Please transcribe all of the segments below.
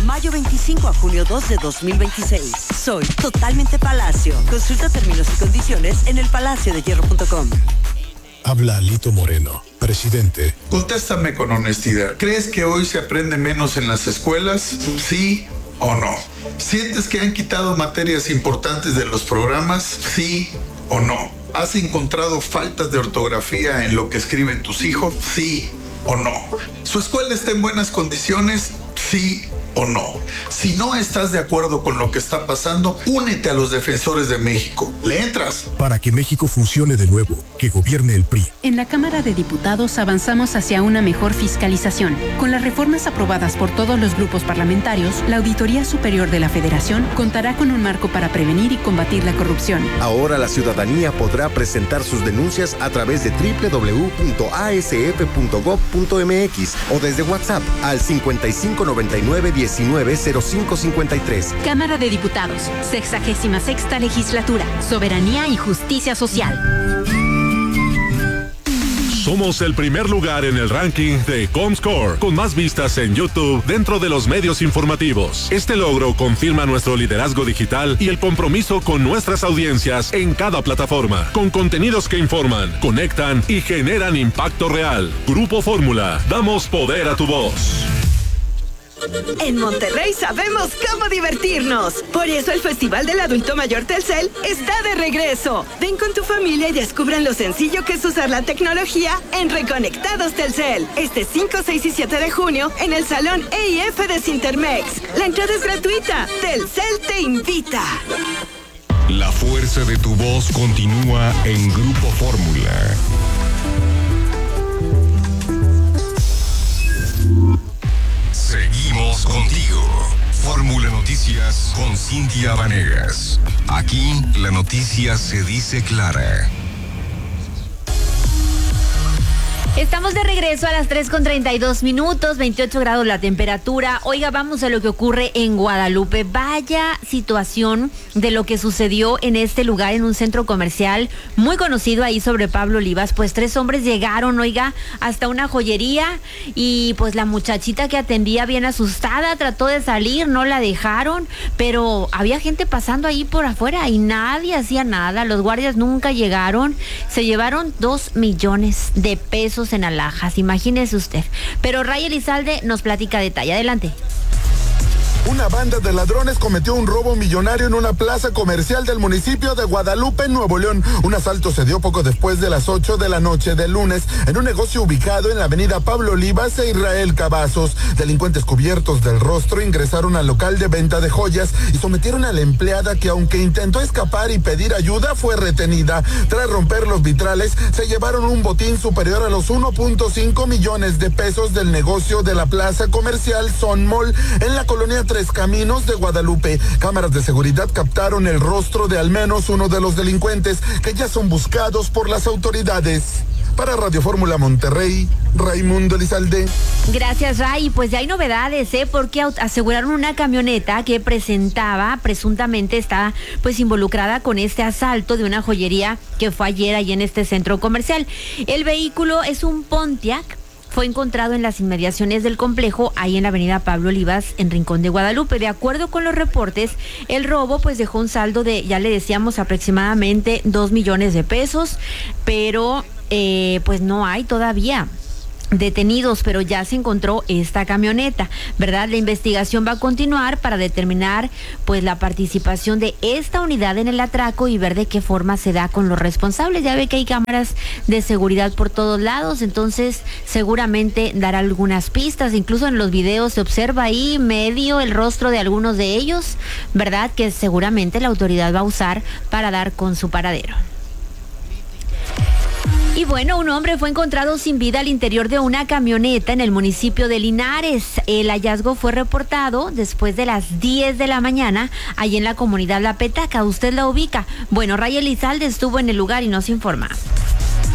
mayo 25 a junio 2 de 2026. Soy totalmente Palacio. Consulta términos y condiciones en elpalaciodehierro.com. Habla Alito Moreno, presidente. Contéstame con honestidad. ¿Crees que hoy se aprende menos en las escuelas? ¿Sí o no? ¿Sientes que han quitado materias importantes de los programas? ¿Sí o no? ¿Has encontrado faltas de ortografía en lo que escriben tus hijos? ¿Sí o no? ¿Su escuela está en buenas condiciones? ¿Sí o no? Si no estás de acuerdo con lo que está pasando, únete a los defensores de México. ¿Le entras? Para que México funcione de nuevo, que gobierne el PRI. En la Cámara de Diputados avanzamos hacia una mejor fiscalización. Con las reformas aprobadas por todos los grupos parlamentarios, la Auditoría Superior de la Federación contará con un marco para prevenir y combatir la corrupción. Ahora la ciudadanía podrá presentar sus denuncias a través de www.asf.gov.mx o desde WhatsApp al 5599-190553. Cámara de Diputados, 66ª Legislatura, Soberanía y Justicia Social. Somos el primer lugar en el ranking de Comscore, con más vistas en YouTube dentro de los medios informativos. Este logro confirma nuestro liderazgo digital y el compromiso con nuestras audiencias en cada plataforma, con contenidos que informan, conectan y generan impacto real. Grupo Fórmula, damos poder a tu voz. En Monterrey sabemos cómo divertirnos. Por eso el Festival del Adulto Mayor Telcel está de regreso. Ven con tu familia y descubran lo sencillo que es usar la tecnología en Reconectados Telcel. Este 5, 6 y 7 de junio en el Salón EIF de Cintermex. La entrada es gratuita. Telcel te invita. La fuerza de tu voz continúa en Grupo Fórmula. Seguimos contigo. Fórmula Noticias con Cintia Vanegas. Aquí la noticia se dice clara. Estamos de regreso a las 3:32, 28 grados la temperatura. Oiga, vamos a lo que ocurre en Guadalupe. Vaya situación de lo que sucedió en este lugar, en un centro comercial muy conocido ahí sobre Pablo Olivas. Pues 3 hombres llegaron, oiga, hasta una joyería y pues la muchachita que atendía bien asustada trató de salir, no la dejaron, pero había gente pasando ahí por afuera y nadie hacía nada. Los guardias nunca llegaron. Se llevaron 2 millones de pesos en alhajas, imagínese usted. Pero Ray Elizalde nos platica detalle. Adelante. Una banda de ladrones cometió un robo millonario en una plaza comercial del municipio de Guadalupe, Nuevo León. Un asalto se dio poco después de las 8 de la noche del lunes en un negocio ubicado en la avenida Pablo Olivas e Israel Cavazos. Delincuentes cubiertos del rostro ingresaron al local de venta de joyas y sometieron a la empleada que, aunque intentó escapar y pedir ayuda, fue retenida. Tras romper los vitrales, se llevaron un botín superior a los 1.5 millones de pesos del negocio de la plaza comercial Son Mall en la colonia Tres Caminos de Guadalupe. Cámaras de seguridad captaron el rostro de al menos uno de los delincuentes que ya son buscados por las autoridades. Para Radio Fórmula Monterrey, Raimundo Elizalde. Gracias, Ray. Pues ya hay novedades, porque aseguraron una camioneta que presuntamente está pues involucrada con este asalto de una joyería que fue ayer ahí en este centro comercial. El vehículo es un Pontiac. Fue encontrado en las inmediaciones del complejo, ahí en la avenida Pablo Olivas, en Rincón de Guadalupe. De acuerdo con los reportes, el robo pues dejó un saldo de, ya le decíamos, aproximadamente 2 millones de pesos, pero pues no hay todavía detenidos, pero ya se encontró esta camioneta, ¿verdad? La investigación va a continuar para determinar pues la participación de esta unidad en el atraco y ver de qué forma se da con los responsables. Ya ve que hay cámaras de seguridad por todos lados, entonces seguramente dará algunas pistas. Incluso en los videos se observa ahí medio el rostro de algunos de ellos, ¿verdad? Que seguramente la autoridad va a usar para dar con su paradero. Y bueno, un hombre fue encontrado sin vida al interior de una camioneta en el municipio de Linares. El hallazgo fue reportado después de las 10 de la mañana, allí en la comunidad La Petaca. ¿Usted la ubica? Bueno, Ray Elizalde estuvo en el lugar y nos informa.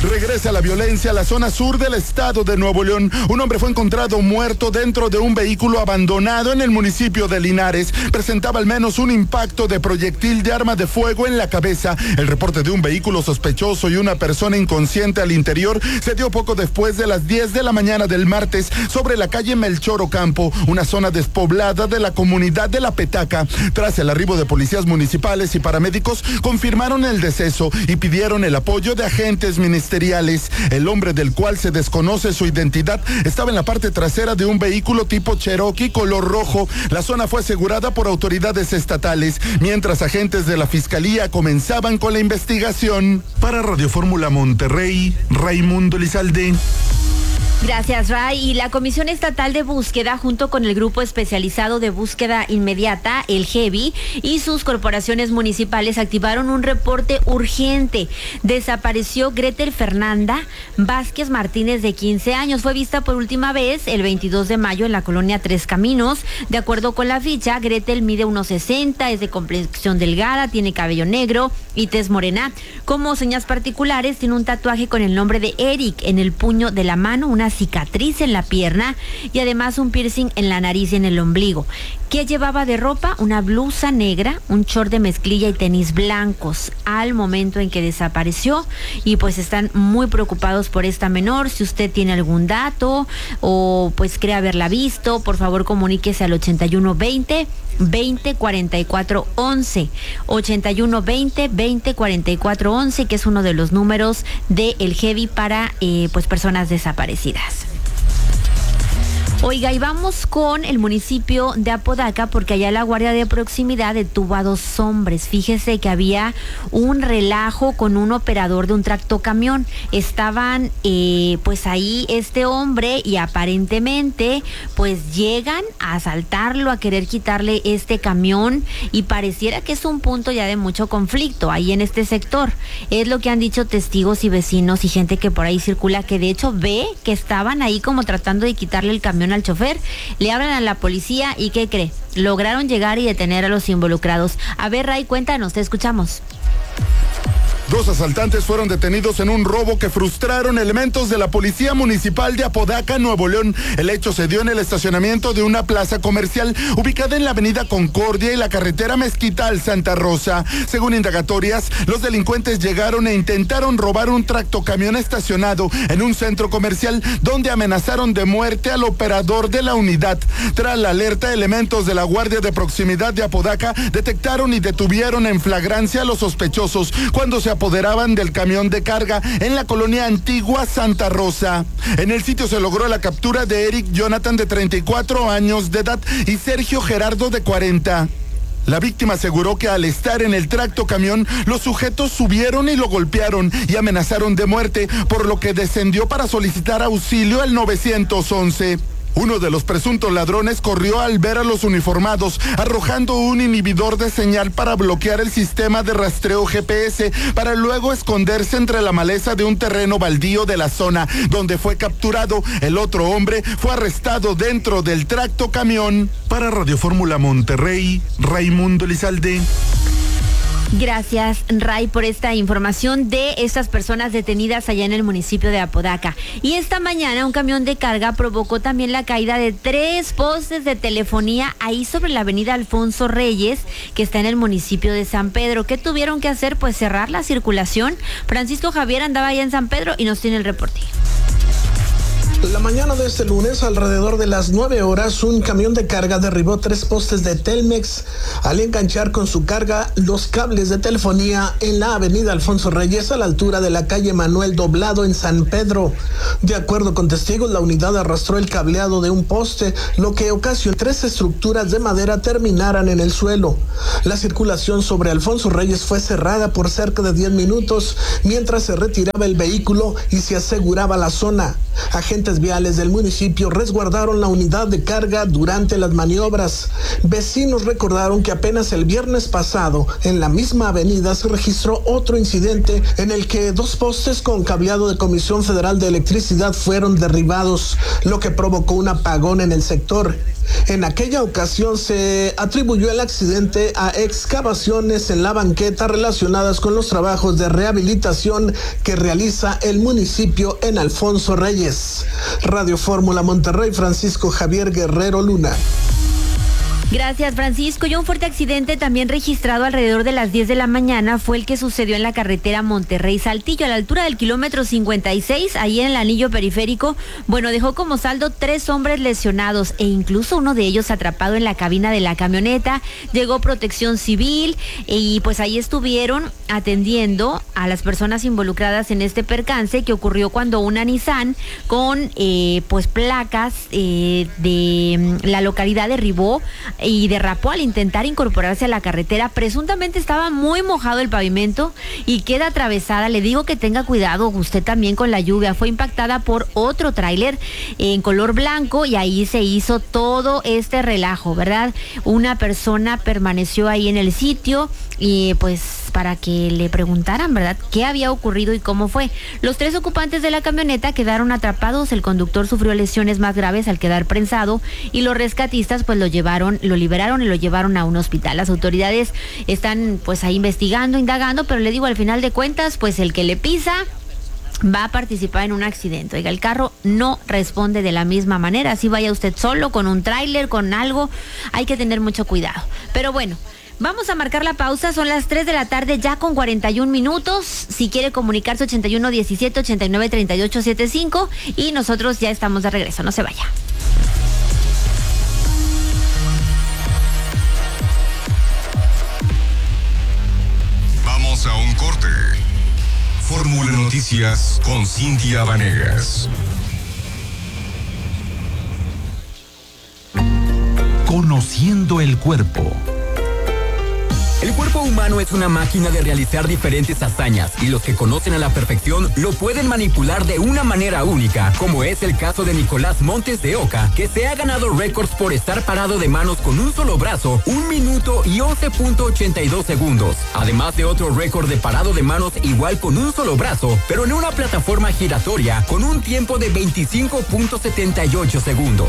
Regresa la violencia a la zona sur del estado de Nuevo León. Un hombre fue encontrado muerto dentro de un vehículo abandonado en el municipio de Linares. Presentaba al menos un impacto de proyectil de arma de fuego en la cabeza. El reporte de un vehículo sospechoso y una persona inconsciente al interior se dio poco después de las 10 de la mañana del martes sobre la calle Melchor Ocampo, una zona despoblada de la comunidad de La Petaca. Tras el arribo de policías municipales y paramédicos, confirmaron el deceso y pidieron el apoyo de agentes ministeriales. El hombre, del cual se desconoce su identidad, estaba en la parte trasera de un vehículo tipo Cherokee color rojo. La zona fue asegurada por autoridades estatales, mientras agentes de la Fiscalía comenzaban con la investigación. Para Radio Fórmula Monterrey, Raimundo Elizalde. Gracias, Ray. Y la Comisión Estatal de Búsqueda, junto con el Grupo Especializado de Búsqueda Inmediata, el GEBI, y sus corporaciones municipales activaron un reporte urgente. Desapareció Gretel Fernanda Vázquez Martínez, de 15 años. Fue vista por última vez el 22 de mayo en la colonia Tres Caminos. De acuerdo con la ficha, Gretel mide 1.60, es de complexión delgada, tiene cabello negro y tez morena. Como señas particulares, tiene un tatuaje con el nombre de Eric en el puño de la mano, una cicatriz en la pierna y además un piercing en la nariz y en el ombligo. ¿Qué llevaba de ropa? Una blusa negra, un short de mezclilla y tenis blancos al momento en que desapareció, y pues están muy preocupados por esta menor. Si usted tiene algún dato o pues cree haberla visto, por favor comuníquese al 8120 2044 11, 8120 2044 11, que es uno de los números del GEBI para pues personas desaparecidas. Oiga, y vamos con el municipio de Apodaca, porque allá la Guardia de Proximidad detuvo a 2 hombres. Fíjese que había un relajo con un operador de un tractocamión. Estaban pues ahí este hombre y aparentemente pues llegan a asaltarlo, a querer quitarle este camión, y pareciera que es un punto ya de mucho conflicto ahí en este sector. Es lo que han dicho testigos y vecinos y gente que por ahí circula, que de hecho ve que estaban ahí como tratando de quitarle el camión al chofer. Le hablan a la policía y ¿qué cree? Lograron llegar y detener a los involucrados. A ver, Ray, cuéntanos, te escuchamos. 2 asaltantes fueron detenidos en un robo que frustraron elementos de la Policía Municipal de Apodaca, Nuevo León. El hecho se dio en el estacionamiento de una plaza comercial ubicada en la avenida Concordia y la carretera Mezquital Santa Rosa. Según indagatorias, los delincuentes llegaron e intentaron robar un tractocamión estacionado en un centro comercial, donde amenazaron de muerte al operador de la unidad. Tras la alerta, elementos de la Guardia de Proximidad de Apodaca detectaron y detuvieron en flagrancia a los sospechosos cuando se apoderaban del camión de carga en la colonia Antigua Santa Rosa. En el sitio se logró la captura de Eric Jonathan, de 34 años de edad, y Sergio Gerardo, de 40. La víctima aseguró que al estar en el tractocamión, los sujetos subieron y lo golpearon y amenazaron de muerte, por lo que descendió para solicitar auxilio al 911. Uno de los presuntos ladrones corrió al ver a los uniformados, arrojando un inhibidor de señal para bloquear el sistema de rastreo GPS, para luego esconderse entre la maleza de un terreno baldío de la zona, donde fue capturado. El otro hombre fue arrestado dentro del tractocamión. Para Radio Fórmula Monterrey, Raimundo Elizalde. Gracias, Ray, por esta información de estas personas detenidas allá en el municipio de Apodaca. Y esta mañana un camión de carga provocó también la caída de 3 postes de telefonía ahí sobre la avenida Alfonso Reyes, que está en el municipio de San Pedro. ¿Qué tuvieron que hacer? Pues cerrar la circulación. Francisco Javier andaba allá en San Pedro y nos tiene el reporte. La mañana de este lunes, alrededor de las 9 horas, un camión de carga derribó 3 postes de Telmex al enganchar con su carga los cables de telefonía en la avenida Alfonso Reyes, a la altura de la calle Manuel Doblado en San Pedro. De acuerdo con testigos, la unidad arrastró el cableado de un poste, lo que ocasionó 3 estructuras de madera terminaran en el suelo. La circulación sobre Alfonso Reyes fue cerrada por cerca de 10 minutos mientras se retiraba el vehículo y se aseguraba la zona. Agentes policías viales del municipio resguardaron la unidad de carga durante las maniobras. Vecinos recordaron que apenas el viernes pasado, en la misma avenida, se registró otro incidente en el que 2 postes con cableado de Comisión Federal de Electricidad fueron derribados, lo que provocó un apagón en el sector. En aquella ocasión se atribuyó el accidente a excavaciones en la banqueta relacionadas con los trabajos de rehabilitación que realiza el municipio en Alfonso Reyes. Radio Fórmula Monterrey, Francisco Javier Guerrero Luna. Gracias, Francisco. Y un fuerte accidente también registrado alrededor de las 10 de la mañana fue el que sucedió en la carretera Monterrey-Saltillo, a la altura del kilómetro 56, ahí en el anillo periférico. Bueno, dejó como saldo 3 hombres lesionados e incluso uno de ellos atrapado en la cabina de la camioneta. Llegó Protección Civil y pues ahí estuvieron atendiendo a las personas involucradas en este percance que ocurrió cuando una Nissan con pues placas de la localidad de Ribó y derrapó al intentar incorporarse a la carretera. Presuntamente estaba muy mojado el pavimento y queda atravesada. Le digo que tenga cuidado usted también con la lluvia. Fue impactada por otro tráiler en color blanco y ahí se hizo todo este relajo, ¿verdad? Una persona permaneció ahí en el sitio y pues para que le preguntaran, ¿verdad?, qué había ocurrido y cómo fue. Los 3 ocupantes de la camioneta quedaron atrapados. El conductor sufrió lesiones más graves al quedar prensado y los rescatistas pues lo liberaron y lo llevaron a un hospital. Las autoridades están pues ahí investigando, indagando, pero le digo, al final de cuentas, pues el que le pisa va a participar en un accidente. Oiga, el carro no responde de la misma manera. Así vaya usted solo, con un tráiler, con algo, hay que tener mucho cuidado. Pero bueno, vamos a marcar la pausa, son las 3 de la tarde ya con 41 minutos. Si quiere comunicarse 8117-893875 y nosotros ya estamos de regreso, no se vaya. Vamos a un corte. Fórmula Noticias con Cintia Vanegas. Conociendo el cuerpo. El cuerpo humano es una máquina de realizar diferentes hazañas y los que conocen a la perfección lo pueden manipular de una manera única, como es el caso de Nicolás Montes de Oca, que se ha ganado récords por estar parado de manos con un solo brazo, 1 minuto y 11.82 segundos. Además de otro récord de parado de manos igual con un solo brazo, pero en una plataforma giratoria con un tiempo de 25.78 segundos.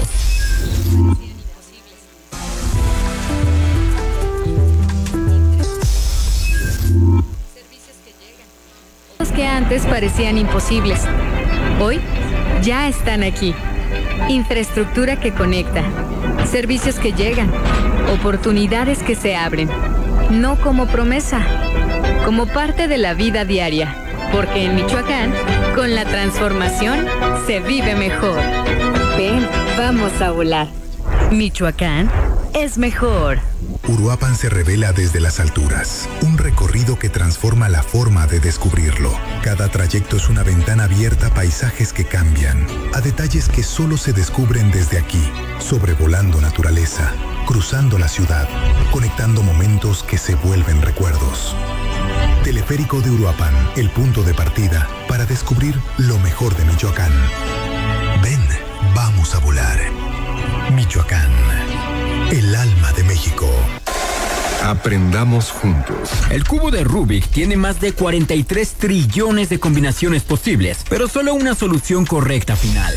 Que antes parecían imposibles, hoy ya están aquí. Infraestructura que conecta, servicios que llegan, oportunidades que se abren, no como promesa, como parte de la vida diaria, porque en Michoacán, con la transformación, se vive mejor. Ven, vamos a volar. Michoacán es mejor. Uruapan se revela desde las alturas, un recorrido que transforma la forma de descubrirlo. Cada trayecto es una ventana abierta a paisajes que cambian, a detalles que solo se descubren desde aquí, sobrevolando naturaleza, cruzando la ciudad, conectando momentos que se vuelven recuerdos. Teleférico de Uruapan, el punto de partida para descubrir lo mejor de Michoacán. Ven, vamos a volar. Michoacán, el alma de México. Aprendamos juntos. El cubo de Rubik tiene más de 43 trillones de combinaciones posibles, pero solo una solución correcta final.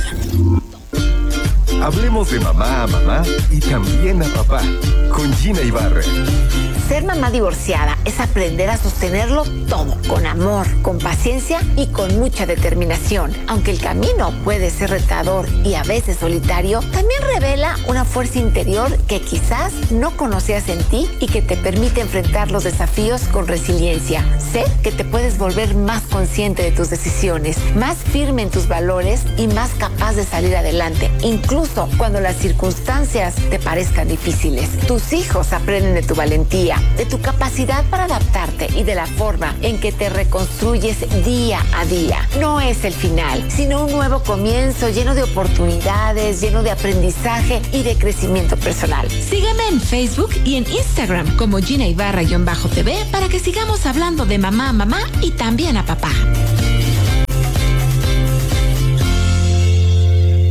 Hablemos de mamá a mamá y también a papá, con Gina Ibarra. Ser mamá divorciada es aprender a sostenerlo todo, con amor, con paciencia y con mucha determinación. Aunque el camino puede ser retador y a veces solitario, también revela una fuerza interior que quizás no conocías en ti y que te permite enfrentar los desafíos con resiliencia. Sé que te puedes volver más consciente de tus decisiones, más firme en tus valores y más capaz de salir adelante, incluso cuando las circunstancias te parezcan difíciles. Tus hijos aprenden de tu valentía, de tu capacidad para adaptarte y de la forma en que te reconstruyes día a día. No es el final, sino un nuevo comienzo lleno de oportunidades, lleno de aprendizaje y de crecimiento personal. Sígueme en Facebook y en Instagram como Gina Ibarra-TV para que sigamos hablando de mamá a mamá y también a papá.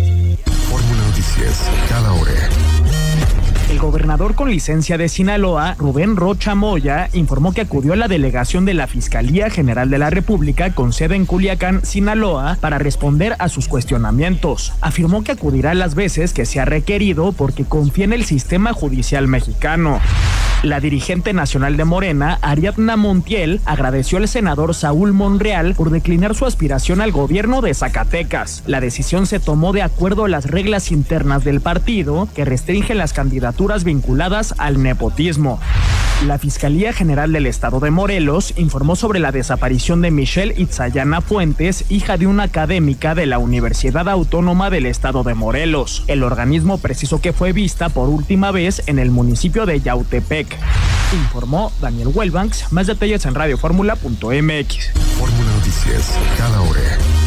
El gobernador con licencia de Sinaloa, Rubén Rocha Moya, informó que acudió a la delegación de la Fiscalía General de la República con sede en Culiacán, Sinaloa, para responder a sus cuestionamientos. Afirmó que acudirá las veces que sea requerido porque confía en el sistema judicial mexicano. La dirigente nacional de Morena, Ariadna Montiel, agradeció al senador Saúl Monreal por declinar su aspiración al gobierno de Zacatecas. La decisión se tomó de acuerdo a las reglas internas del partido que restringen las candidaturas vinculadas al nepotismo. La Fiscalía General del Estado de Morelos informó sobre la desaparición de Michelle Itzayana Fuentes, hija de una académica de la Universidad Autónoma del Estado de Morelos. El organismo precisó que fue vista por última vez en el municipio de Yautepec. Informó Daniel Huelbanks. Más detalles en radioformula.mx. Fórmula Noticias, cada hora.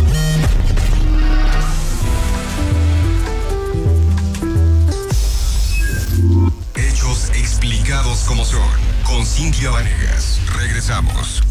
Hechos explicados como son. Con Cintia Vanegas. Regresamos.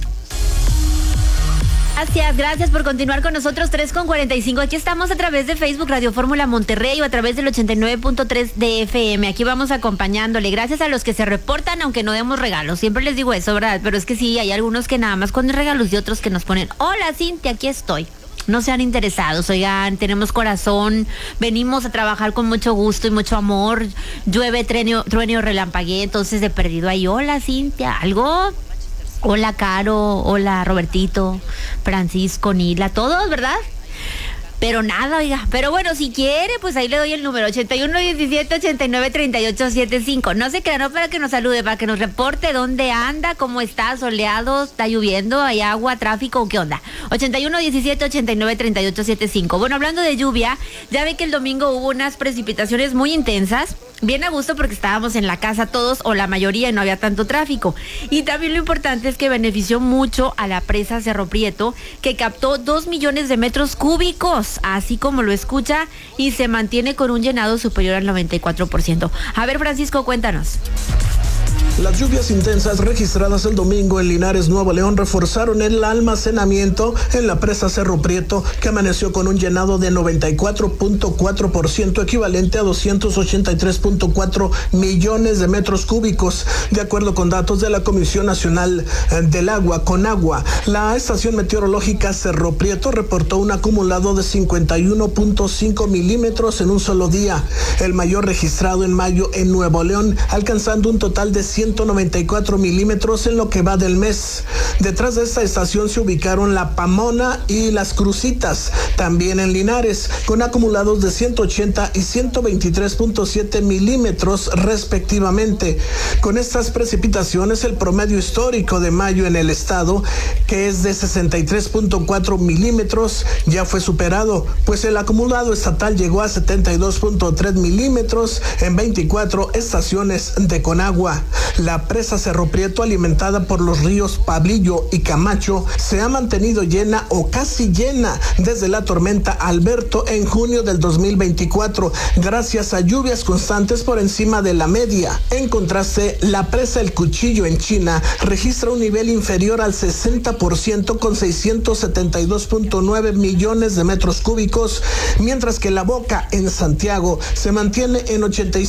Gracias por continuar con nosotros. 3:45. Aquí estamos a través de Facebook Radio Fórmula Monterrey o a través del 89.3 de FM. Aquí vamos acompañándole. Gracias a los que se reportan, aunque no demos regalos. Siempre les digo eso, ¿verdad? Pero es que sí, hay algunos que nada más con regalos y otros que nos ponen: hola Cintia, aquí estoy. No sean interesados, oigan, tenemos corazón, venimos a trabajar con mucho gusto y mucho amor. Llueve, trueno, relampaguee, entonces de perdido ahí: hola Cintia, algo. Hola Caro, hola Robertito, Francisco, Nila, todos, ¿verdad? Pero nada, oiga. Pero bueno, si quiere, pues ahí le doy el número 8117-893875. No se crean, no para que nos salude, para que nos reporte dónde anda, cómo está, soleado, está lloviendo, hay agua, tráfico, ¿qué onda? 8117-893875. Bueno, hablando de lluvia, ya ve que el domingo hubo unas precipitaciones muy intensas. Bien a gusto porque estábamos en la casa todos o la mayoría y no había tanto tráfico. Y también lo importante es que benefició mucho a la presa Cerro Prieto, que captó 2 millones de metros cúbicos, así como lo escucha, y se mantiene con un llenado superior al 94%. A ver, Francisco, cuéntanos. Las lluvias intensas registradas el domingo en Linares, Nuevo León, reforzaron el almacenamiento en la presa Cerro Prieto, que amaneció con un llenado de 94.4%, equivalente a 283.4 millones de metros cúbicos, de acuerdo con datos de la Comisión Nacional del Agua, Conagua. La estación meteorológica Cerro Prieto reportó un acumulado de 51.5 milímetros en un solo día, el mayor registrado en mayo en Nuevo León, alcanzando un total de 194 milímetros en lo que va del mes. Detrás de esta estación se ubicaron La Pamona y Las Crucitas, también en Linares, con acumulados de 180 y 123.7 milímetros respectivamente. Con estas precipitaciones, el promedio histórico de mayo en el estado, que es de 63.4 milímetros, ya fue superado, pues el acumulado estatal llegó a 72.3 milímetros en 24 estaciones de Conagua. La presa Cerro Prieto, alimentada por los ríos Pablillo y Camacho, se ha mantenido llena o casi llena desde la tormenta Alberto en junio del 2024, gracias a lluvias constantes por encima de la media. En contraste, la presa El Cuchillo en China registra un nivel inferior al 60% con 672.9 millones de metros cúbicos, mientras que La Boca en Santiago se mantiene en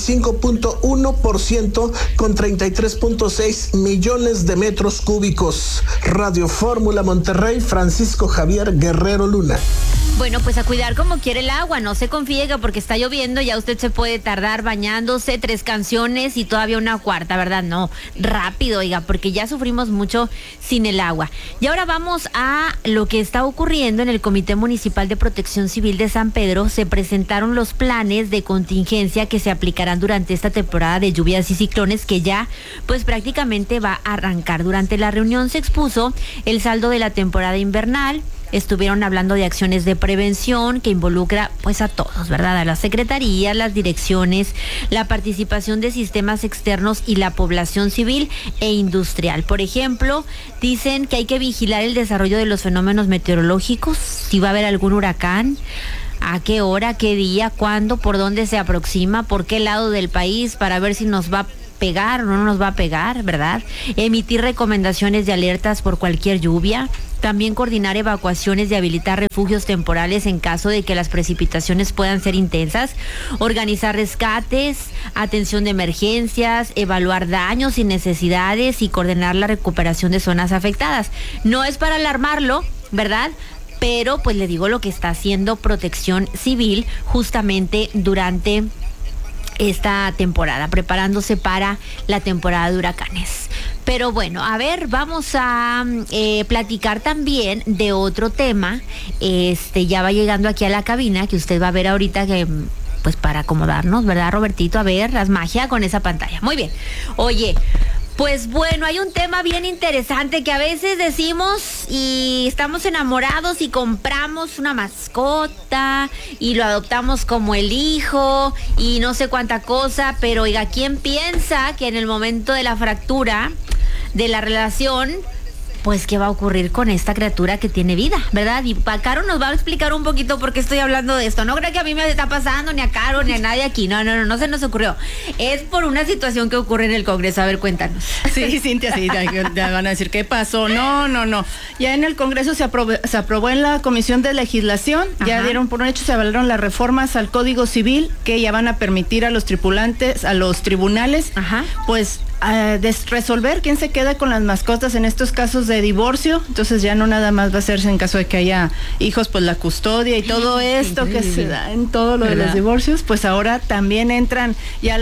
85.1% con 33.6 millones de metros cúbicos. Radio Fórmula Monterrey, Francisco Javier Guerrero Luna. Bueno, pues a cuidar como quiere el agua, no se confíe porque está lloviendo, ya usted se puede tardar bañándose 3 canciones y todavía una cuarta, ¿verdad? No, rápido, oiga, porque ya sufrimos mucho sin el agua. Y ahora vamos a lo que está ocurriendo en el Comité Municipal de Protección Civil de San Pedro. Se presentaron los planes de contingencia que se aplicarán durante esta temporada de lluvias y ciclones que ya pues prácticamente va a arrancar. Durante la reunión se expuso el saldo de la temporada invernal. Estuvieron hablando de acciones de prevención que involucra pues a todos, ¿verdad? A las secretarías, las direcciones, la participación de sistemas externos y la población civil e industrial. Por ejemplo, dicen que hay que vigilar el desarrollo de los fenómenos meteorológicos, si va a haber algún huracán, a qué hora, qué día, cuándo, por dónde se aproxima, por qué lado del país, para ver si nos va a pegar o no nos va a pegar, ¿verdad? Emitir recomendaciones de alertas por cualquier lluvia, también coordinar evacuaciones y habilitar refugios temporales en caso de que las precipitaciones puedan ser intensas, organizar rescates, atención de emergencias, evaluar daños y necesidades y coordinar la recuperación de zonas afectadas. No es para alarmarlo, ¿verdad? Pero pues le digo lo que está haciendo Protección Civil justamente durante esta temporada, preparándose para la temporada de huracanes. Pero bueno, a ver, vamos a platicar también de otro tema. Ya va llegando aquí a la cabina, que usted va a ver ahorita, que pues para acomodarnos, ¿verdad, Robertito? A ver, las magia con esa pantalla. Muy bien. Oye, pues bueno, hay un tema bien interesante que a veces decimos y estamos enamorados y compramos una mascota y lo adoptamos como el hijo y no sé cuánta cosa, pero oiga, ¿quién piensa que en el momento de la fractura de la relación, pues qué va a ocurrir con esta criatura que tiene vida, ¿verdad? Y Caro nos va a explicar un poquito por qué estoy hablando de esto. No creo que a mí me está pasando, ni a Caro, ni a nadie aquí. No se nos ocurrió. Es por una situación que ocurre en el Congreso. A ver, cuéntanos. Sí, Cintia, sí, ya van a decir, ¿qué pasó? No. Ya en el Congreso se aprobó en la Comisión de Legislación, ya dieron por un hecho, se avalaron las reformas al Código Civil que ya van a permitir a los tripulantes, a los tribunales, pues resolver quién se queda con las mascotas en estos casos de divorcio. Entonces ya no nada más va a hacerse en caso de que haya hijos, pues la custodia y todo esto que se da en todo lo de los divorcios, pues ahora también entran ya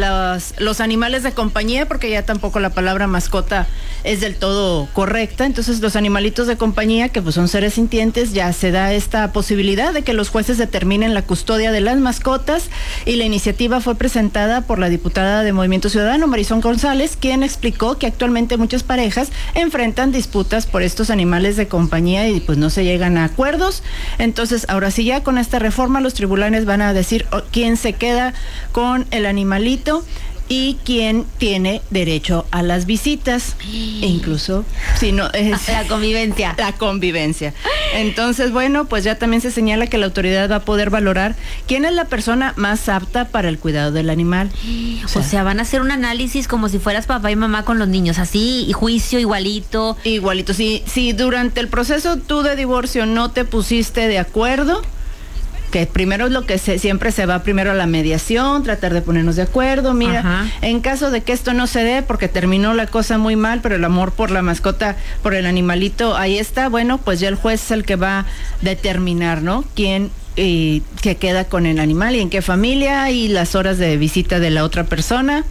los animales de compañía, porque ya tampoco la palabra mascota es del todo correcta. Entonces los animalitos de compañía, que pues son seres sintientes, ya se da esta posibilidad de que los jueces determinen la custodia de las mascotas, y la iniciativa fue presentada por la diputada de Movimiento Ciudadano, Marisol González, quien explicó que actualmente muchas parejas enfrentan disputas por estos animales de compañía y pues no se llegan a acuerdos. Entonces ahora sí, ya con esta reforma los tribunales van a decir quién se queda con el animalito y quién tiene derecho a las visitas, e incluso si no es la convivencia. Entonces, bueno, pues ya también se señala que la autoridad va a poder valorar quién es la persona más apta para el cuidado del animal. O sea, van a hacer un análisis como si fueras papá y mamá con los niños, así, y juicio igualito. Si durante el proceso tú de divorcio no te pusiste de acuerdo, que primero es lo que siempre se va primero a la mediación, tratar de ponernos de acuerdo. Mira, en caso de que esto no se dé porque terminó la cosa muy mal, pero el amor por la mascota, por el animalito, ahí está, bueno, pues ya el juez es el que va a determinar, ¿no? Quién se queda con el animal y en qué familia y las horas de visita de la otra persona.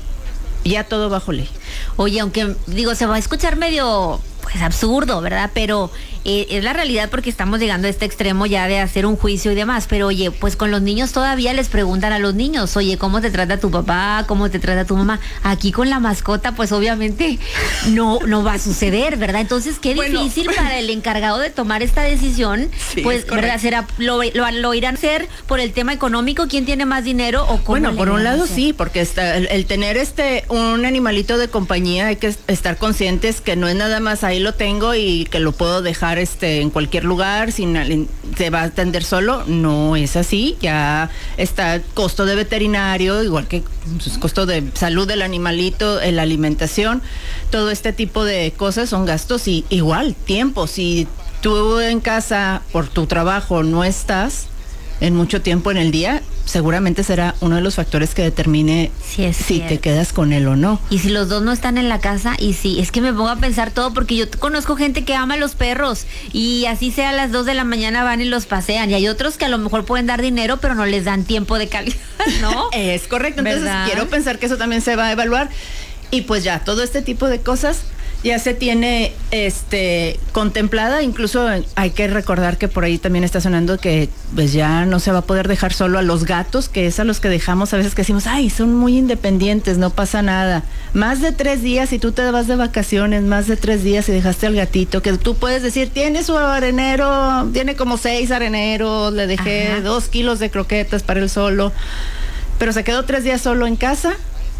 Ya todo bajo ley. Oye, aunque digo, se va a escuchar medio pues absurdo, ¿verdad? Pero es la realidad, porque estamos llegando a este extremo ya de hacer un juicio y demás. Pero oye, pues con los niños todavía les preguntan a los niños, oye, ¿cómo te trata tu papá? ¿Cómo te trata tu mamá? Aquí con la mascota, pues obviamente no va a suceder, ¿verdad? Entonces, qué difícil para el encargado de tomar esta decisión, sí, pues, ¿verdad? ¿Será, lo irán a hacer por el tema económico? ¿Quién tiene más dinero o cómo? Bueno, por un lado sí, porque el tener un animalito de compañía, hay que estar conscientes que no es nada más ahí lo tengo y que lo puedo dejar en cualquier lugar, se va a atender solo. No es así, ya está el costo de veterinario, igual que el costo de salud del animalito, la alimentación, todo este tipo de cosas son gastos, y igual tiempo. Si tú en casa por tu trabajo no estás en mucho tiempo en el día, seguramente será uno de los factores que determine si te quedas con él o no. Y si los dos no están en la casa, y sí, es que me pongo a pensar todo, porque yo conozco gente que ama a los perros, y así sea a las 2 de la mañana van y los pasean, y hay otros que a lo mejor pueden dar dinero, pero no les dan tiempo de calidad, ¿no? Es correcto, entonces quiero pensar que eso también se va a evaluar, y pues ya, todo este tipo de cosas ya se tiene contemplada. Incluso hay que recordar que por ahí también está sonando que pues ya no se va a poder dejar solo a los gatos, que es a los que dejamos a veces, que decimos, ay, son muy independientes, no pasa nada. Más de 3 días, si tú te vas de vacaciones, más de 3 días y dejaste al gatito, que tú puedes decir, tiene su arenero, tiene como 6 areneros, le dejé 2 kilos de croquetas para él solo, pero se quedó 3 días solo en casa.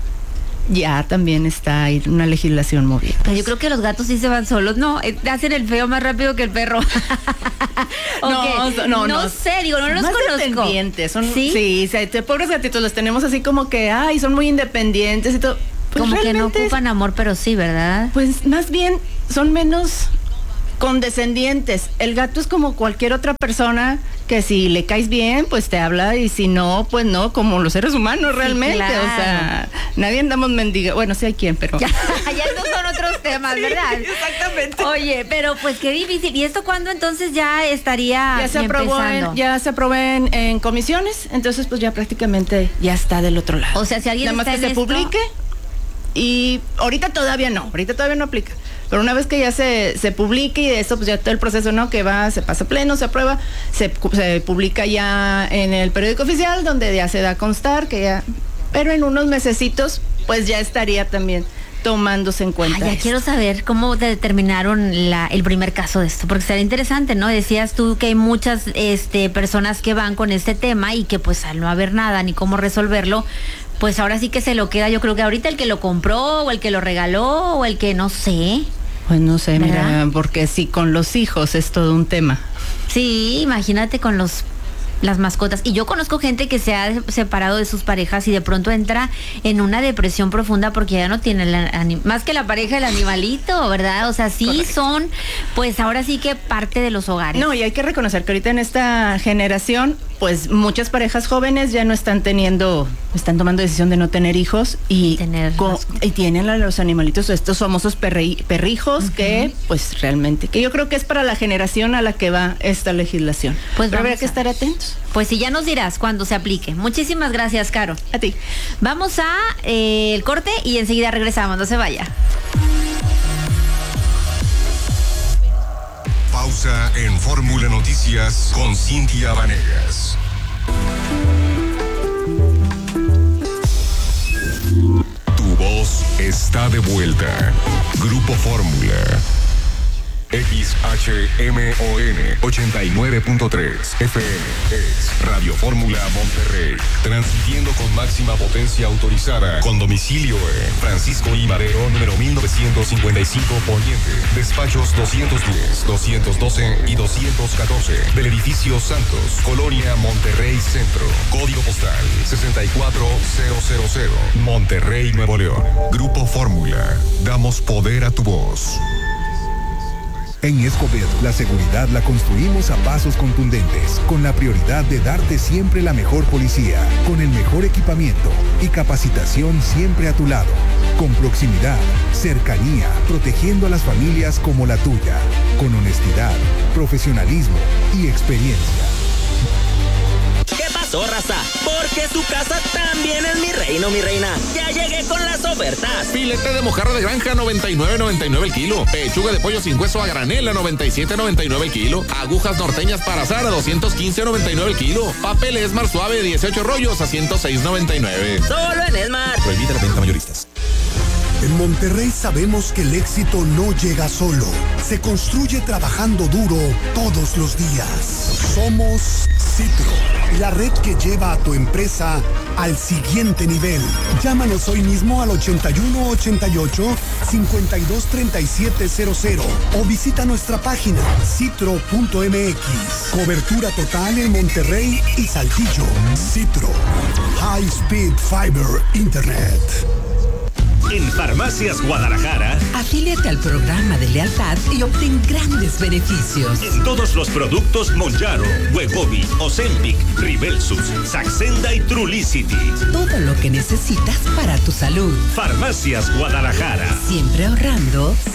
Ya también está ahí una legislación movida. Pero yo creo que los gatos sí se van solos, no, hacen el feo más rápido que el perro. No sé, digo, no los conozco. Independientes, sí, pobres gatitos los tenemos así como que, ay, son muy independientes y todo. Pues como que no ocupan amor, pero sí, ¿verdad? Pues más bien son menos condescendientes. El gato es como cualquier otra persona que si le caes bien, pues te habla, y si no, pues no, como los seres humanos realmente. Sí, claro. O sea, nadie andamos mendigando. Bueno, sí hay quien, pero... Ya estos son otros temas, ¿verdad? Exactamente. Oye, pero pues qué difícil. ¿Y esto cuándo entonces ya estaría empezando? Ya se aprobó en comisiones, entonces pues ya prácticamente ya está del otro lado. O sea, si alguien nada más está que se publique, y ahorita todavía no aplica. Pero una vez que ya se publique, y eso pues ya todo el proceso, ¿no? Que se pasa pleno, se aprueba, se publica ya en el periódico oficial, donde ya se da a constar que ya... Pero en unos mesecitos, pues ya estaría también tomándose en cuenta. Ya quiero saber cómo determinaron el primer caso de esto, porque sería interesante, ¿no? Decías tú que hay muchas personas que van con este tema y que pues al no haber nada ni cómo resolverlo, pues ahora sí que se lo queda, yo creo que ahorita el que lo compró o el que lo regaló o el que no sé. Pues no sé, ¿verdad? Mira, porque sí, con los hijos es todo un tema. Sí, imagínate con las mascotas. Y yo conozco gente que se ha separado de sus parejas y de pronto entra en una depresión profunda porque ya no tiene más que la pareja, el animalito, ¿verdad? O sea, sí. Correcto. Son, pues ahora sí que parte de los hogares. No, y hay que reconocer que ahorita en esta generación, pues muchas parejas jóvenes ya no están tomando decisión de no tener hijos y tienen a los animalitos, estos famosos perrijos, que pues realmente, que yo creo que es para la generación a la que va esta legislación. Pues pero habrá que estar atentos. Pues sí, ya nos dirás cuando se aplique. Muchísimas gracias, Caro. A ti. Vamos a el corte y enseguida regresamos, no se vaya. Pausa en Fórmula Noticias con Cintia Vanegas. Tu voz está de vuelta. Grupo Fórmula. XHMON 89.3 FM es Radio Fórmula Monterrey, transmitiendo con máxima potencia autorizada, con domicilio en Francisco I. Madero, número 1955 Poniente, despachos 210, 212 y 214 del edificio Santos, Colonia Monterrey Centro, código postal 64000, Monterrey, Nuevo León. Grupo Fórmula, damos poder a tu voz. En Escobedo, la seguridad la construimos a pasos contundentes, con la prioridad de darte siempre la mejor policía, con el mejor equipamiento y capacitación siempre a tu lado, con proximidad, cercanía, protegiendo a las familias como la tuya, con honestidad, profesionalismo y experiencia. ¿Qué pasó, raza? Porque su casa también es mi reino, mi reina. Ya llegué con las ofertas. Filete de mojarra de granja, 99.99 el kilo. Pechuga de pollo sin hueso a granel, a 97.99 el kilo. Agujas norteñas para asar, a 215.99 el kilo. Papel Esmar suave, 18 rollos, a 106.99. Solo en Esmar. Prohibida la venta mayoristas. En Monterrey sabemos que el éxito no llega solo. Se construye trabajando duro todos los días. Somos Citro, la red que lleva a tu empresa al siguiente nivel. Llámanos hoy mismo al 8188-523700 o visita nuestra página citro.mx. Cobertura total en Monterrey y Saltillo. Citro, High Speed Fiber Internet. En Farmacias Guadalajara, afíliate al programa de lealtad y obtén grandes beneficios. En todos los productos Monjaro, Wegovy, Ozempic, Ribelsus, Saxenda y Trulicity. Todo lo que necesitas para tu salud. Farmacias Guadalajara. Siempre ahorrando.